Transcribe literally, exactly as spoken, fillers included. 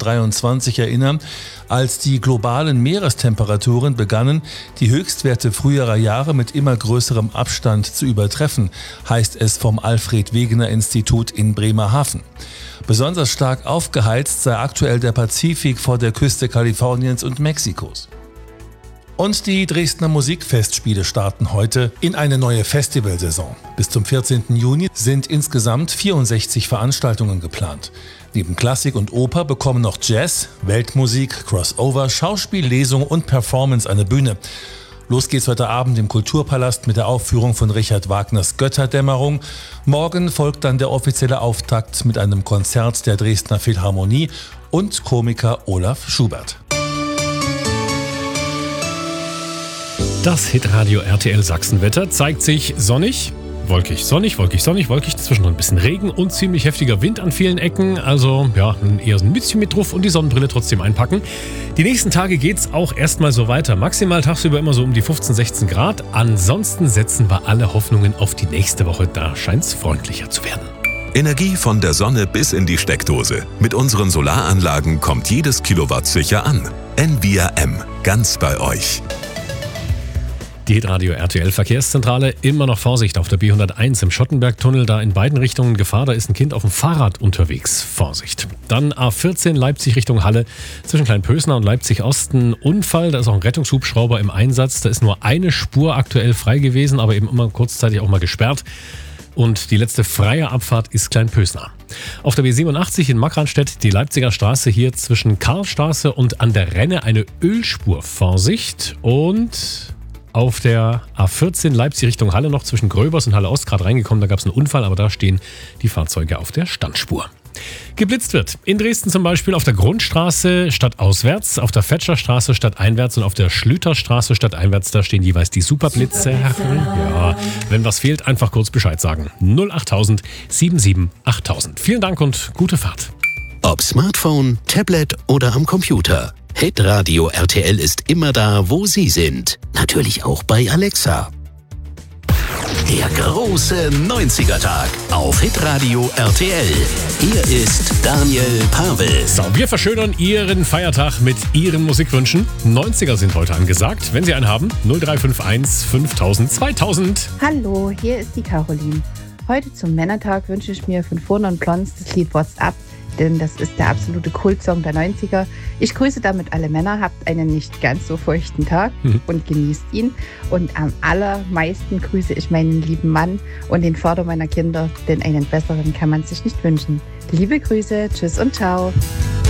neunzehnhundertdreiundzwanzig erinnern, als die globalen Meerestemperaturen begannen, die Höchstwerte früherer Jahre mit immer größerem Abstand zu übertreffen, heißt es vom Alfred-Wegener-Institut in Bremerhaven. Besonders stark aufgeheizt sei aktuell der Pazifik vor der Küste Kaliforniens und Mexikos. Und die Dresdner Musikfestspiele starten heute in eine neue Festivalsaison. Bis zum vierzehnten Juni sind insgesamt vierundsechzig Veranstaltungen geplant. Neben Klassik und Oper bekommen noch Jazz, Weltmusik, Crossover, Schauspiel, Lesung und Performance eine Bühne. Los geht's heute Abend im Kulturpalast mit der Aufführung von Richard Wagners Götterdämmerung. Morgen folgt dann der offizielle Auftakt mit einem Konzert der Dresdner Philharmonie und Komiker Olaf Schubert. Das Hitradio R T L Sachsenwetter zeigt sich sonnig, wolkig, sonnig, wolkig, sonnig, wolkig, zwischendurch ein bisschen Regen und ziemlich heftiger Wind an vielen Ecken. Also ja, eher ein Mützchen mit drauf und die Sonnenbrille trotzdem einpacken. Die nächsten Tage geht's auch erstmal so weiter. Maximal tagsüber immer so um die fünfzehn, sechzehn Grad. Ansonsten setzen wir alle Hoffnungen auf die nächste Woche. Da scheint's freundlicher zu werden. Energie von der Sonne bis in die Steckdose. Mit unseren Solaranlagen kommt jedes Kilowatt sicher an. N V R M, ganz bei euch. Die Hitradio R T L Verkehrszentrale, immer noch Vorsicht auf der B hunderteins im Schottenbergtunnel, da in beiden Richtungen Gefahr, da ist ein Kind auf dem Fahrrad unterwegs. Vorsicht. Dann A vierzehn Leipzig Richtung Halle, zwischen Kleinpösner und Leipzig Osten Unfall, da ist auch ein Rettungshubschrauber im Einsatz, da ist nur eine Spur aktuell frei gewesen, aber eben immer kurzzeitig auch mal gesperrt. Und die letzte freie Abfahrt ist Kleinpösner. Auf der B siebenundachtzig in Markranstädt, die Leipziger Straße hier zwischen Karlstraße und an der Renne eine Ölspur. Vorsicht. Und auf der A vierzehn Leipzig Richtung Halle noch zwischen Gröbers und Halle Ost gerade reingekommen. Da gab es einen Unfall, aber da stehen die Fahrzeuge auf der Standspur. Geblitzt wird in Dresden zum Beispiel auf der Grundstraße stadtauswärts, auf der Fetscherstraße stadteinwärts und auf der Schlüterstraße stadteinwärts. Da stehen jeweils die Superblitze. Ja, wenn was fehlt, einfach kurz Bescheid sagen. null achttausend siebenundsiebzig achttausend. Vielen Dank und gute Fahrt. Ob Smartphone, Tablet oder am Computer. Hitradio R T L ist immer da, wo Sie sind. Natürlich auch bei Alexa. Der große neunziger-Tag auf Hitradio R T L. Hier ist Daniel Pavel. So, wir verschönern Ihren Feiertag mit Ihren Musikwünschen. neunziger sind heute angesagt. Wenn Sie einen haben, null drei fünf eins fünftausend zweitausend. Hallo, hier ist die Caroline. Heute zum Männertag wünsche ich mir von Furna und Plons das Lied What's Up, denn das ist der absolute Kultsong der neunziger. Ich grüße damit alle Männer, habt einen nicht ganz so feuchten Tag mhm. und genießt ihn. Und am allermeisten grüße ich meinen lieben Mann und den Vater meiner Kinder, denn einen besseren kann man sich nicht wünschen. Liebe Grüße, tschüss und ciao.